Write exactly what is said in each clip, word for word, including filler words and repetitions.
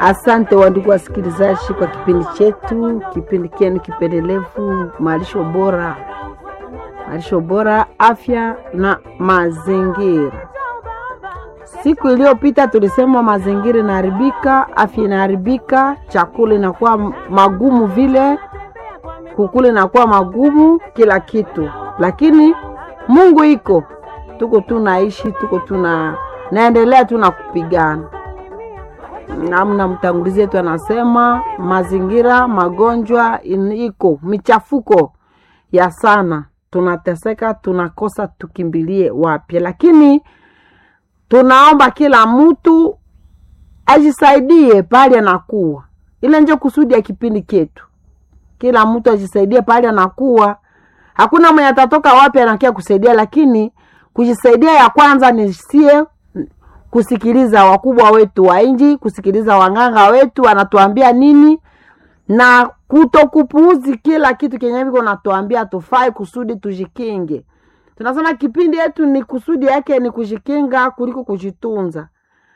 Asante wandugu wasikilizaji kwa kipindi chetu, kipindi kienu kipendelevu, malisho bora, malisho bora, afya na mazingira. Siku iliyopita tulisema mazingira inaharibika, afya inaharibika, chakula inakuwa magumu vile, kukula inakuwa magumu, kila kitu. Lakini Mungu iko, tuko tunaishi, tuko tuna naendelea tuna kupigana. Namna mtangulizi wetu anasema mazingira, magonjwa iko, michafuko ya sana. Tunateseka, tunakosa tukimbilie wapi. Lakini tunaomba kila mtu ajisaidie pale anakuwa. Ile ndio kusudi ya kipindi chetu. Kila mtu ajisaidie pale anakuwa. Hakuna mwenye atatoka wapi anakia kusaidia, lakini kujisaidia ya kwanza ni sie kusikiliza wakubwa wetu wa inji, kusikiliza wanganga wetu wanatuambia nini, na kutokupuuzi kila kitu kenye biko natuambia tufai kusudi tujikinge. Tunasema kipindi yetu ni kusudi yake ni kujikinga kuliko kujitunza.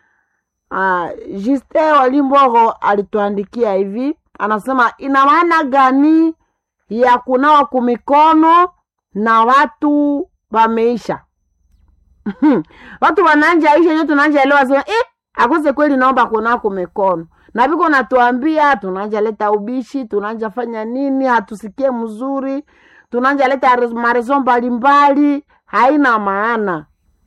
Ah, Juste Walimboro alituandikia hivi, anasema ina maana gani ya kunawa kumikono na watu wameisha? Watu wananja aisha yote tunanja elewa sema eh akose kweli naomba kunawa kumikono. Na biko natuambia tunanja leta ubishi, tunanja fanya nini, hatusikie mzuri, tunanja leta marezo mbalimbali, haina maana.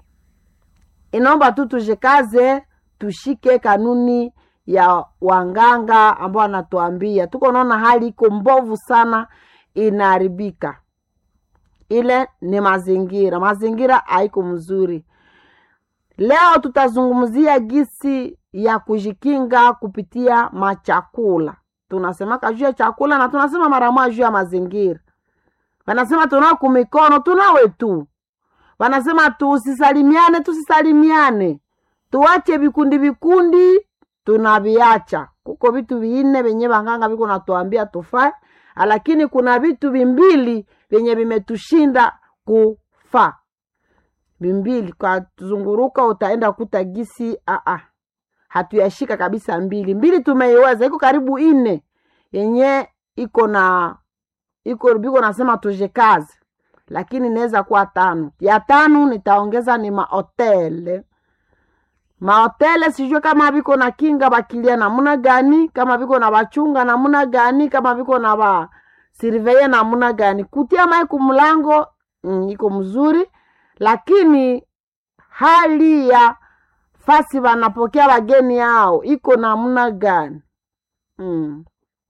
Inaomba tu tujikaze, tushike kanuni ya wanganga ambao anatuambia. Tuko naona hali iko mbovu sana, inaharibika. Ile ni mazingira. Mazingira haiko mzuri. Leo tutazungumzia gisi ya kujikinga kupitia machakula. Tunasema kajua ya chakula na tunasema mara moja juu ya mazingira. Wanasema tunao kumikono, tunawe tu. Wanasema tusisalimiane, tusisalimiane. Tuache vikundi vikundi, tunaviacha. Kuko vitu vinne venye banganga biko natuambia tufai, lakini kuna vitu vimbili venye vimetushinda kufa. Bimbili kwa tuzunguruka utaenda kuta gisi a a hatuyashika kabisa. Mbili mbili tumeiweza, iko karibu ine yenye iko na iko biko nasema tuje kazi, lakini inaweza kuwa tano. Ya tano nitaongeza ni mahotele. Mahotele sijue kama biko na kinga bakilia namuna gani, kama biko na bachunga namuna gani, kama biko na ba surveiller namuna gani. Kutia mai kumlango mm, iko mzuri, lakini hali ya fasi wanapokea wageni hao iko namuna gani? Mm.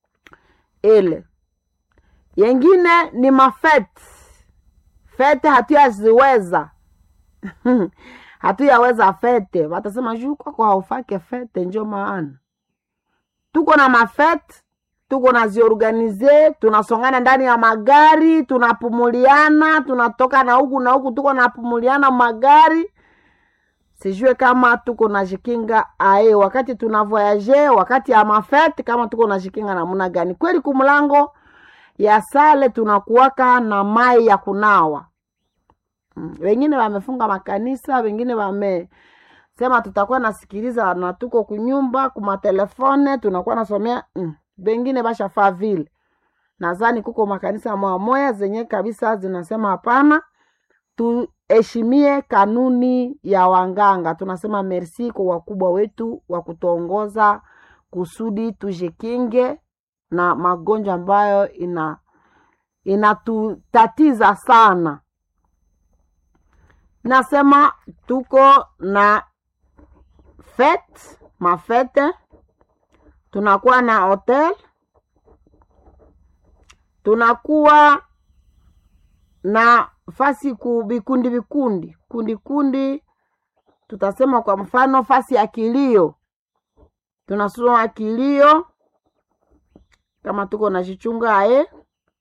Ele. Yengine ni mafete. Fete hatuyaziweza. Hatuyaweza fete. Watasema juu kwa kwa haufake fete njo maana. Tuko na mafete, tuko na ziorganize, tunasongana ndani ya magari, tunapumuliana, tunatoka na huku na huku, tuko napumuliana magari. Sijue kama tuko na jikinga ae wakati tunavoyaje, wakati ya mafete, kama tuko na jikinga namuna gani. Kweli kumlango ya sale tunakuwaka na mai ya kunawa. Hmm. Wengine wamefunga makanisa, wengine wame sema tutakuwa nasikiliza na tuko kunyumba, kuma telefone, tunakuwa nasomea. Hmm. Wengine basha fa vile. Nadhani kuko makanisa moja moja zenye kabisa zinasema hapana, tuheshimie kanuni ya wanganga. Tunasema merci kwa wakubwa wetu wa kutuongoza kusudi tujikinge na magonjwa ambayo ina inatutatiza sana. Nasema tuko na fete, mafete, tunakuwa na hotel, tunakuwa na fasi kubikundi vikundi, kundi kundi. Tutasema kwa mfano fasi ya kilio, tunasoma kilio kama tuko na jichunga ae.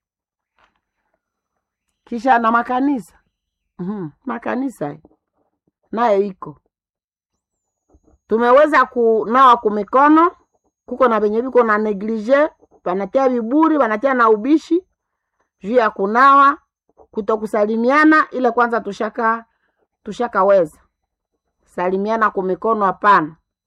Kisha na makanisa. Mhm, makanisa nayo iko. Tumeweza kunawa kumikono. Kuko na benye biko na neglige, wanatia viburi, wanatia na ubishi juu ya kunawa, kutokusalimiana. Ile kwanza tushaka tushaka weza salimiana kumikono hapana.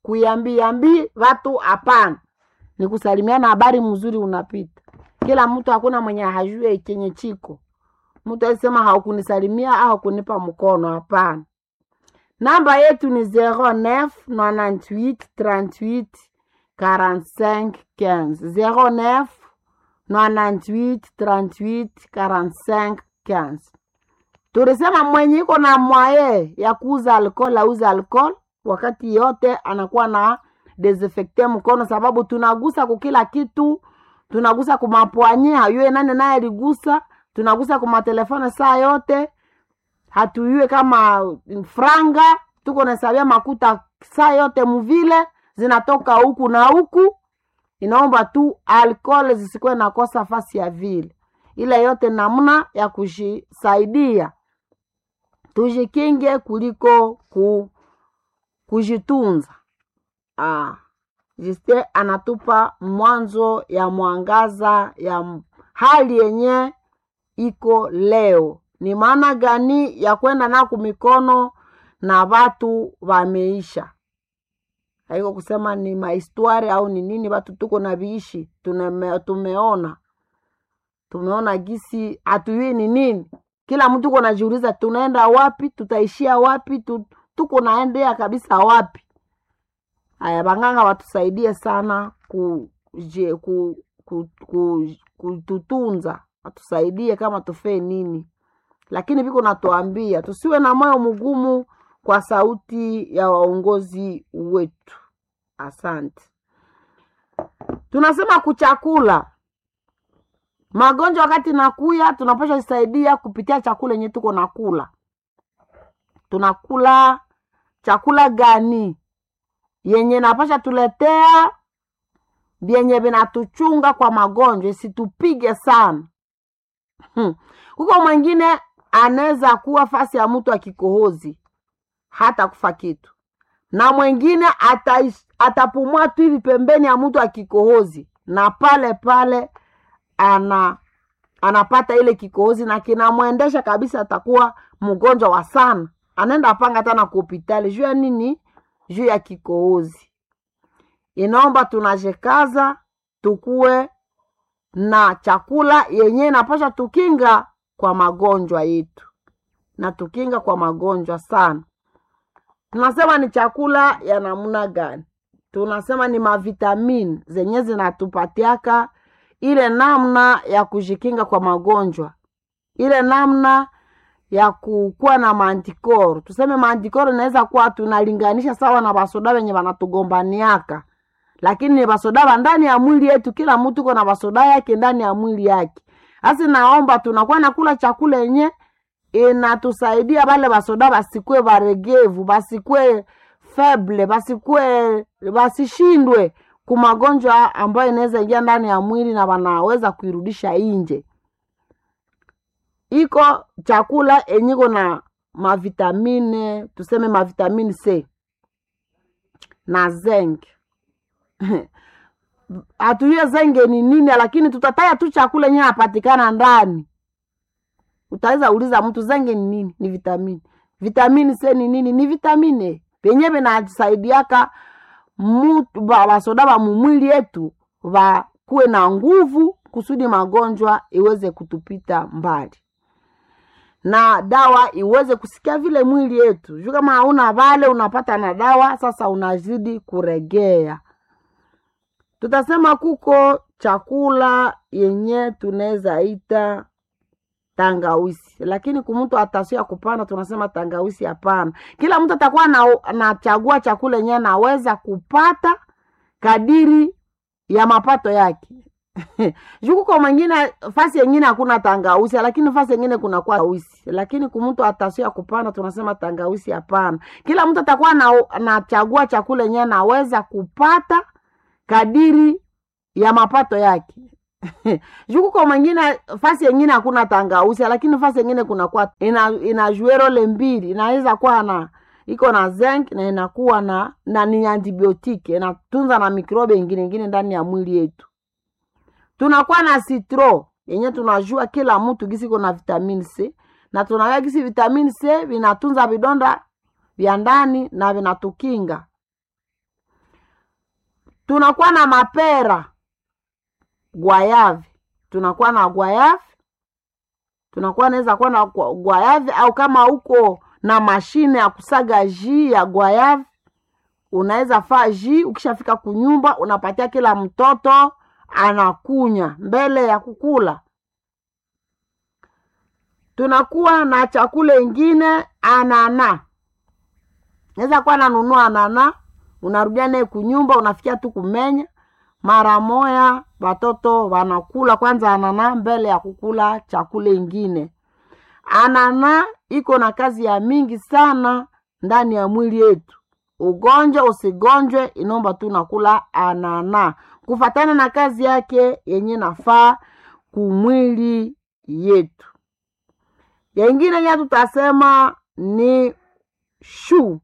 kuyambiambi watu hapana. Ni kusalimiana habari mzuri unapita. Kila mtu hakuna mwenye hajue chenye chiko. Mtu alisema haukunisalimia au kunipa mkono hapana. Namba yetu ni zero neuf nonante-huit trente-huit quarante-cinq quinze. zero neuf nonante-huit trente-huit quarante-cinq quinze. Tulisema mwenye iko na mwaye ya kuuza alcohol auza alcohol wakati yote anakuwa na desinfecte mkono, sababu tunagusa kwa kila kitu. Tunagusa kwa mapoanye, hayue nani naye aligusa. Tunagusa kwa matelefone saa yote. Hatuyue kama franga tuko nasabia makuta saa yote muvile zinatoka huku na huku. Inaomba tu alcohol zisikuwe nakosa fasi ya vile. Ile yote namna ya kujisaidia. Tujikinge kuliko ku, kujitunza. Ah, Jiste anatupa mwanzo ya mwangaza ya hali yenye iko leo. Ni maana gani ya kwenda na kumikono na watu wameisha. Haiko kusema ni mahistory au ni nini, watu tuko na biishi. Tume, tumeona. Tumeona gisi hatujui ni nini. Kila mtu uko najiuliza tunaenda wapi, tutaishia wapi, tu, tuko naendea kabisa wapi. Aya, banganga watusaidie sana ku, je, ku, ku, ku, kututunza. Watusaidie kama tufe nini. Lakini biko natuambia tusiwe na moyo mgumu kwa sauti ya waongozi wetu. Asante. Tunasema kuchakula. Magonjwa wakati nakuya tunapaswa jisaidia kupitia chakula yenye tuko nakula. Tunakula chakula gani yenye napasha tuletea yenye binatuchunga kwa magonjwa, situpige sana. Hmm. Huko mwingine anaweza kuwa fasi ya mtu akikohozi hata kufa kitu. Na mwingine ata, atapumua tu hivi pembeni ya mtu akikohozi na pale pale ana anapata ile kikohozi na kinamwendesha kabisa, atakuwa mgonjwa wa sana. Anaenda panga tena kwa hospitali. Juu ya nini? Juu ya kikohozi. Inaomba tunajekaza tukue na chakula yenye napasha tukinga kwa magonjwa yetu. Na tukinga kwa magonjwa sana. Tunasema ni chakula ya namna gani? Tunasema ni mavitamini zenye zinatupatiaka ile namna ya kujikinga kwa magonjwa. Ile namna ya kukua na mantikoro. Tuseme mantikoro inaweza kuwa tunalinganisha sawa na basoda wenye wanatugombaniaka. Lakini ni basoda ndani ya mwili yetu. Kila mtu uko na basoda yake ndani ya mwili yake. Asi naomba tunakuwa nakula chakula yenye inatusaidia bale basoda basikwe baregevu, basikwe feble, basikwe basishindwe kumagonjwa ambayo inaweza ingia ndani ya mwili na wanaweza kuirudisha nje. Iko chakula enyiko na mavitamine, tuseme mavitamine C na zinc. Atuye zinc ni nini, lakini tutataya tu chakula yenye inapatikana ndani. Utaweza uliza mtu zinc ni nini? Ni vitamini. Vitamini C ni nini? Ni vitamine. Penye binasaidiaka mtu basoda ba mwili yetu va kuwe na nguvu kusudi magonjwa iweze kutupita mbali. Na dawa iweze kusikia vile mwili yetu. Juu kama hauna vale unapata na dawa, sasa unazidi kuregea. Tutasema kuko chakula yenye tunaweza ita tangawizi. Lakini kumtu atasia kupanda tunasema tangawizi hapana. Kila mtu atakuwa na anachagua chakula yenye anaweza kupata kadiri ya mapato yake. Juku kwa mwingine fasi nyingine hakuna tangawizi, lakini fasi nyingine kuna kwa tangawizi. Lakini kumtu atasia kupanda tunasema tangawizi hapana. Kila mtu atakuwa na anachagua chakula yenye anaweza kupata kadiri ya mapato yake. Juku kwa mwingine fasi nyingine hakuna tangawizi, lakini fasi nyingine kuna kwa ina inajuero le mbili, inaweza kuwa na iko na zinc na inakuwa na na ni antibiotike, inatunza na mikrobe nyingine nyingine ndani ya mwili yetu. Tunakuwa na citro yenye tunajua kila mtu gisi iko na vitamini C, na tunajua gisi vitamini C vinatunza vidonda vya ndani na vinatukinga. Tunakuwa na mapera, guayave. Tunakuwa na guayave. Tunakuwa naweza kuwa na guayave, au kama uko na mashine ya kusaga jus ya guayave, unaweza faa jus. Ukishafika kunyumba unapatia kila mtoto anakunya mbele ya kukula. Tunakuwa na chakula ingine, anana. Naweza kuwa nanunua anana, unarudia naye kunyumba, unafikia tu kumenya. Mara moya watoto wanakula kwanza anana mbele ya kukula chakula ingine. Anana iko na kazi ya mingi sana ndani ya mwili yetu. Ugonjwa usigonjwe, inomba tu nakula anana kufatana na kazi yake yenye nafaa kumwili yetu. Yengine ya tutasema ni shu.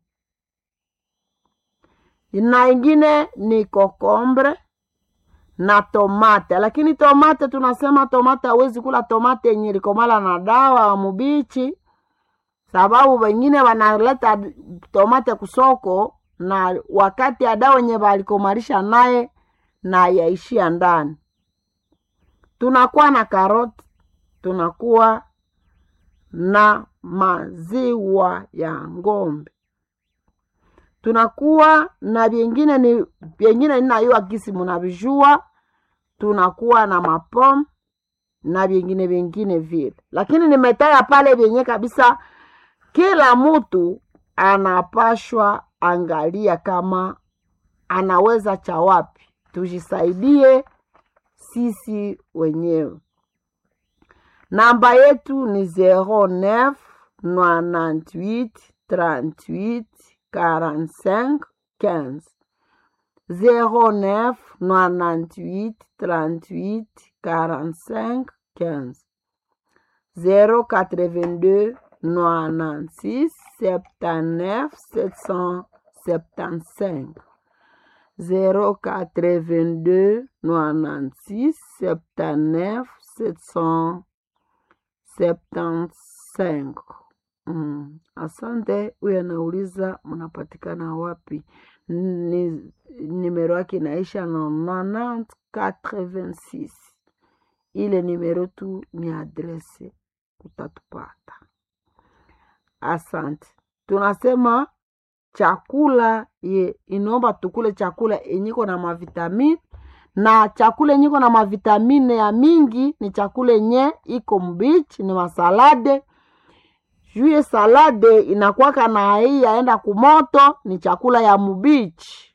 Na ingine ni kokombre na tomate. Lakini tomate tunasema tomate hawezi kula tomate yenye likomala na dawa wa mubichi, sababu wengine wanaleta tomate kusoko na wakati ya dawa yenye walikomarisha naye na yaishia ndani. Tunakuwa na karoti, tunakuwa na maziwa ya ngombe. Tunakuwa na vingine ni vingine ninayua kisi mnavijua. Tunakuwa na mapom na vingine vingine vile. Lakini nimetaya pale vyenye kabisa kila mtu anapashwa angalia kama anaweza cha wapi. Tujisaidie sisi wenyewe. Namba yetu ni zero neuf quatre-vingt-huit trente-huit quarante-cinq quinze. zero neuf quatre-vingt-huit trente-huit quarante-cinq quinze. zero quatre-vingt-deux quatre-vingt-six soixante-neuf sept cent soixante-quinze. zero quatre-vingt-deux quatre-vingt-six soixante-neuf sept cent soixante-quinze. Mm. Asante. Huyu anauliza mnapatikana wapi? Ni numero yake inaisha na quatre-vingt-six. Ile numero tu ni adrese, utatupata. Asante. Tunasema chakula ye inomba tukule chakula yenyiko na mavitamini, na chakula yenyiko na mavitamine ya mingi ni chakula yenye iko mbichi, ni masalade. Juye salade inakuwa na hii yaenda kumoto, ni chakula ya mbichi.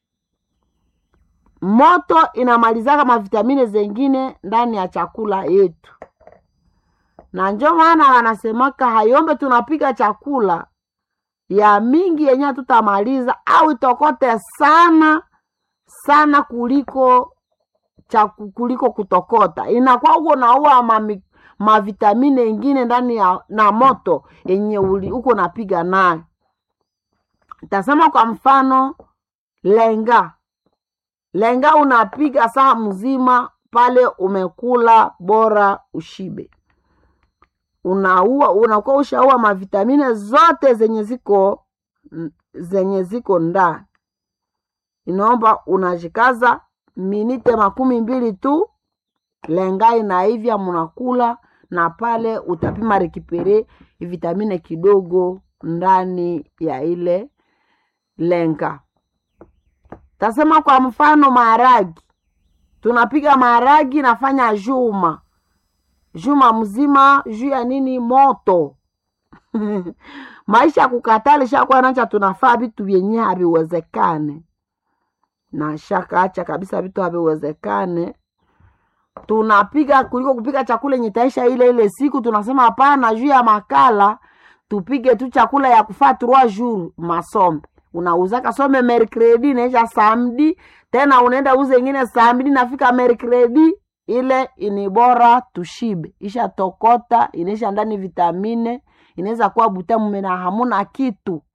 Moto inamalizaka mavitamine zengine ndani ya chakula yetu. Na ndio maana wanasemaka hayombe tunapika chakula ya mingi yenye tutamaliza au itokote sana sana kuliko chaku, kuliko kutokota. Inakuwa uko na uwa mami, mavitamine ingine ndani ya na moto yenye uko napiga nayo. Tasema kwa mfano lenga. Lenga unapiga saa mzima pale umekula bora ushibe. Unaua unakuwa ushaua mavitamine zote zenye ziko zenye ziko ndani. Inaomba unajikaza minite makumi mbili tu, lenga inaivya mnakula, na pale utapima rekipere vitamine kidogo ndani ya ile lenga. Tasema kwa mfano maharagi. Tunapiga maharagi nafanya juma. Juma mzima juu ya nini? Moto. Maisha kukatale shakwa nacha tunafaa vitu vyenye haviwezekane. Na shaka acha kabisa vitu haviwezekane. Tunapiga kuliko kupika chakula yenye taisha ile ile siku. Tunasema hapana, juu ya makala tupige tu chakula ya kufaa trois jours masombe. Unauza kasome mercredi neja samedi, tena unaenda uze ingine samedi nafika mercredi, ile inibora tushibe. Isha tokota, inesha ndani vitamine, inaweza kuwa butamu mena hamuna kitu.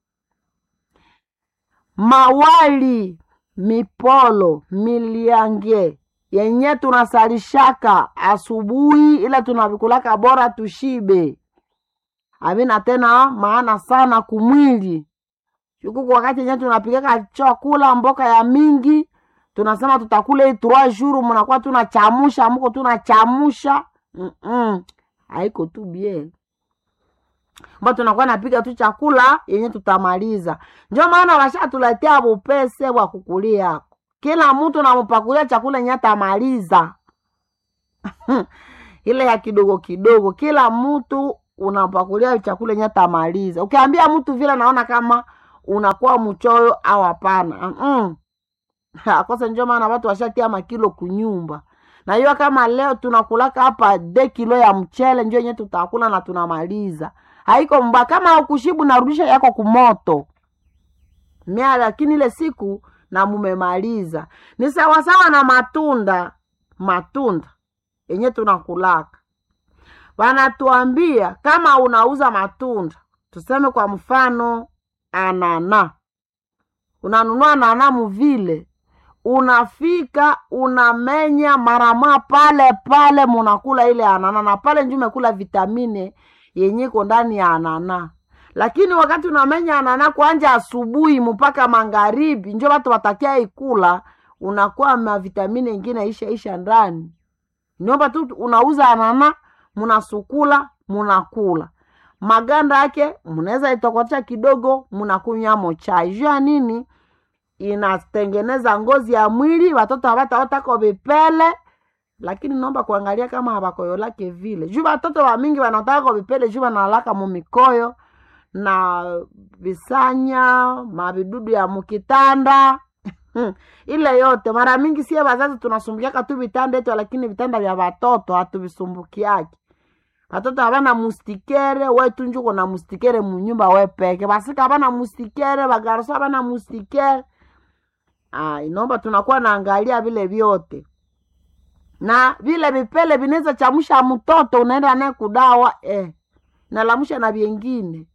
Mawali, mipolo, miliange, yenye tunasalishaka asubuhi, ila tunavikulaka bora tushibe. Havina tena maana sana kumwili. Yuku wakati yenye tunapikaka chakula mboka ya mingi, tunasema tutakula hii trois jours, mnakuwa tunachamusha, mko tunachamusha. Mm -mm. Haiko tu bien. Mba tunakuwa napika tu chakula yenye tutamaliza. Ndio maana washatuletea bupese wa kukulia. Kila mtu nampakulia chakula yenye atamaliza. Ile ya kidogo kidogo, kila mtu unampakulia chakula yenye atamaliza. Ukiambia mtu vile naona kama unakuwa mchoyo au hapana. Mm. Akosa ndio maana watu washatia makilo kunyumba. Na hiyo kama leo tunakulaka hapa de kilo ya mchele ndio yenye tutakula na tunamaliza. Haiko mba kama ukushibu narudisha yako kumoto. Mia lakini ile siku na mumemaliza. Ni sawa sawa na matunda, matunda yenye tunakulaka. Wanatuambia kama unauza matunda, tuseme kwa mfano anana. Unanunua anana muvile, unafika unamenya marama pale pale munakula ile anana, na pale ndio umekula vitamine yenye iko ndani ya anana. Lakini wakati unamenya anana kuanja asubuhi mpaka magharibi ndio watu watakia ikula, unakuwa na vitamine nyingine isha isha ndani. Niomba tu unauza anana, munasukula, munakula. Maganda yake mnaweza itokocha kidogo, mnakunywa mochai. Jua nini? Inatengeneza ngozi ya mwili, watoto hawataota kwa vipele. Lakini naomba kuangalia kama habakoyo lake vile. Jua watoto wa mingi wanataka kwa vipele, jua nalaka mumikoyo na visanya, mabidudu ya mukitanda. Ile yote mara mingi sie wazazi tunasumbukiaka tu vitanda eto, lakini vitanda vya watoto hatuvisumbukiaki. Watoto habana mustikere, we tunjuko na mustikere munyumba we peke. Basika habana mustikere, bagarso habana mustikere. Ah, inomba tunakuwa naangalia vile vyote. Na vile vipele vinaweza chamusha mtoto, unaenda naye kudawa eh. Na lamusha na vingine.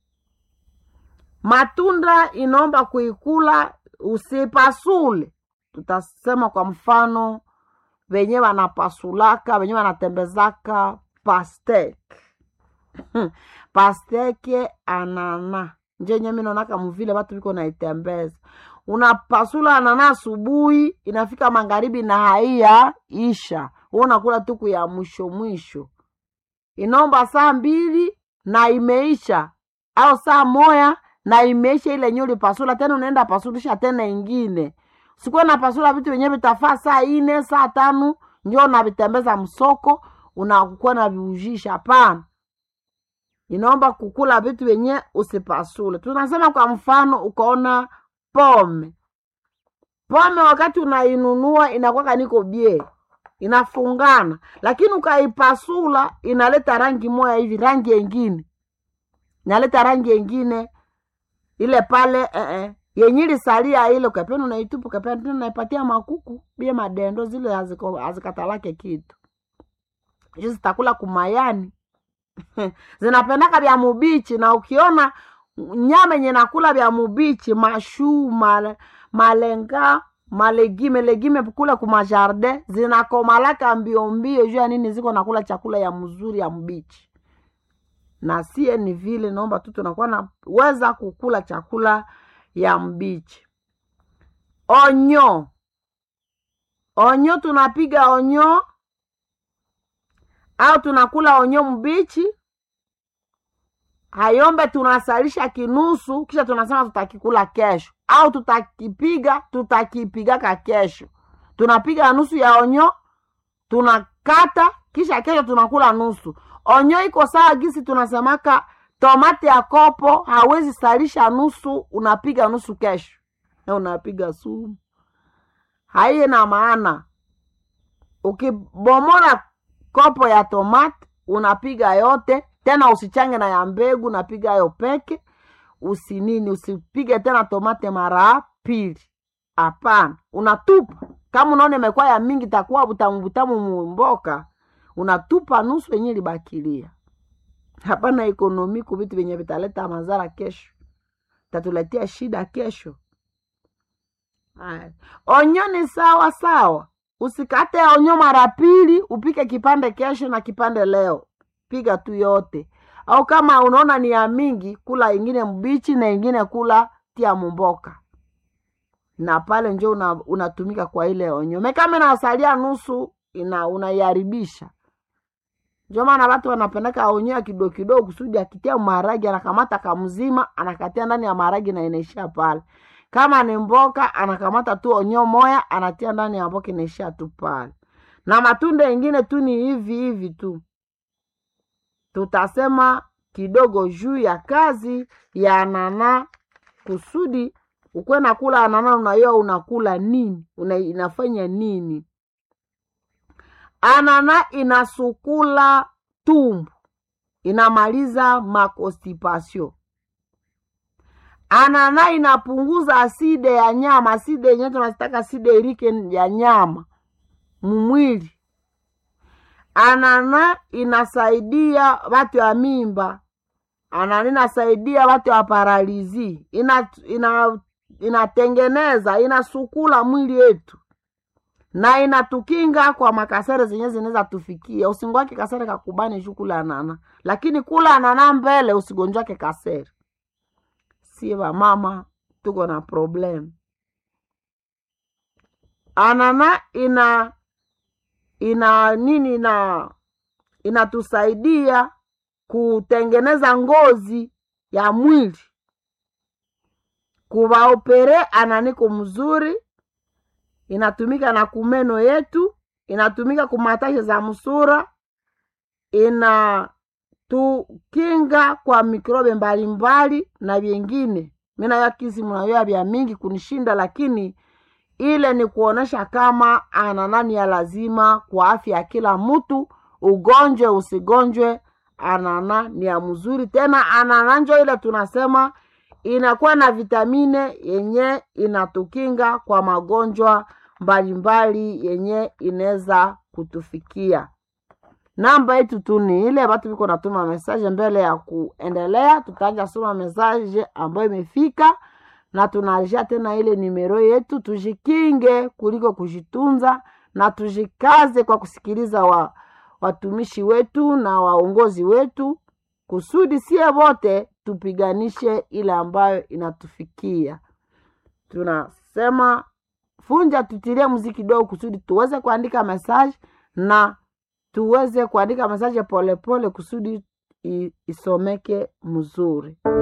Matunda inomba kuikula usipasule. Tutasema kwa mfano wenye wanapasulaka, wenye wanatembezaka pastek. Pasteke anana. Njenye mimi naona kama vile watu wiko naitembeza. Unapasula anana asubuhi, inafika magharibi na haia isha. Wewe unakula tuku ya mwisho mwisho. Inomba saa mbili na imeisha, au saa moja na imeisha ile nyuli pasula, tena unaenda pasulisha tena ingine. Sikuwa na pasula vitu wenyewe vitafaa saa ine, saa tano, njoo na vitembeza msoko, unakuwa na viujisha hapana. Inaomba kukula vitu wenye usipasule. Tunasema kwa mfano ukaona pome. Pome wakati unainunua inakuwa niko bie. Inafungana. Lakini ukaipasula inaleta rangi moja hivi, rangi nyingine. Inaleta rangi nyingine ile pale eh eh yenyili salia ile ukapenda unaitupa, ukapenda unaipatia makuku, bie madendo zile haziko hazikatalake kitu. Hizo zitakula kumayani. Zinapendaka vya mubichi, na ukiona nyama yenye nakula vya mubichi, mashu, male, malenga, malegime, legime kula kuma jardin, zinakomalaka mbio mbio, jua nini ziko nakula chakula ya mzuri ya mubichi. Na sie ni vile naomba tu tunakuwa na weza kukula chakula ya mbichi. Onyo. Onyo tunapiga onyo au tunakula onyo mbichi. Hayombe tunasalisha kinusu, kisha tunasema tutakikula kesho. Au tutakipiga, tutakipiga ka kesho. Tunapiga nusu ya onyo, tunakata, kisha kesho tunakula nusu. Onyo iko sawa gisi tunasemaka tomate ya kopo, hawezi salisha nusu, unapiga nusu kesho. Na unapiga sumu. Haiye na maana. Ukibomora kopo ya tomate, unapiga yote, tena usichange na ya mbegu, unapiga yo peke, usinini, usipige tena tomate mara pili. Hapana, unatupa. Kama unaona imekuwa ya mingi takuwa butamu butamu mboka, unatupa nusu yenye libakilia. Hapana ekonomi ku vitu venye vitaleta madhara kesho. Tatuletea shida kesho. Hai. Onyo ni sawa sawa. Usikate onyo mara pili, upike kipande kesho na kipande leo. Piga tu yote. Au kama unaona ni ya mingi, kula ingine mbichi na ingine kula tia mboka. na pale njo una, unatumika kwa ile onyo. Mekame na asalia nusu ina unaiharibisha. Ndio maana watu wanapendeka onyo kidogo kidogo kusudi akitia maharagi anakamata kamzima anakatia ndani ya maharagi na inaishia pale. Kama ni mboka anakamata tu onyo moya anatia ndani ya mboka inaishia tu pale. Na matunda mengine tu ni hivi hivi tu. Tutasema kidogo juu ya kazi ya anana kusudi ukwe nakula anana unayua unakula nini, una, inafanya nini. Anana inasukula tumbo, inamaliza makostipasio. Anana inapunguza aside ya nyama, aside yenye tunasitaka aside irike ya nyama mwili. Anana inasaidia watu ya mimba. Anana inasaidia watu ya paralizi. Ina, ina, inatengeneza, inasukula mwili yetu. Na inatukinga kwa makasere zenye zinaweza tufikia. Usingoake kasere kakubani juu kula anana. Lakini kula anana mbele usigonjwake kasere. Siwa mama tuko na problem. Anana ina ina nini na inatusaidia kutengeneza ngozi ya mwili. Kuwaopere ananiko mzuri. Inatumika na kumeno yetu, inatumika kumatashe za msura, inatukinga kwa mikrobe mbalimbali na vingine. Mina ya kisi mnayoya vya mingi kunishinda, lakini ile ni kuonesha kama ananani ya lazima kwa afya ya kila mtu. Ugonjwe usigonjwe, anana ni ya mzuri. Tena anananjo ile tunasema inakuwa na vitamine yenye inatukinga kwa magonjwa mbalimbali yenye ineza kutufikia. Namba yetu tu ni ile, watu biko natuma message mbele ya kuendelea. Tutaanza soma message ambayo imefika na tunarejea tena ile numero yetu. Tujikinge kuliko kujitunza na tujikaze kwa kusikiliza wa, watumishi wetu na waongozi wetu kusudi sie wote tupiganishe ile ambayo inatufikia. Tunasema funja tutilie muziki kidogo kusudi tuweze kuandika message na tuweze kuandika message pole pole kusudi isomeke mzuri.